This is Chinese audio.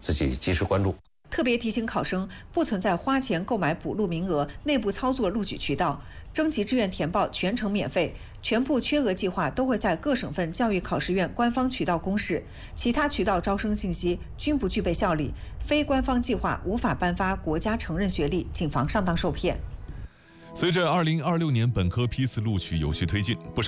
自己及时关注。 特别提醒考生，不存在花钱购买补录名额、内部操作录取渠道。征集志愿填报全程免费，全部缺额计划都会在各省份教育考试院官方渠道公示，其他渠道招生信息均不具备效力。非官方计划无法颁发国家承认学历，谨防上当受骗。 随着2026年本科批次录取有序推进，不少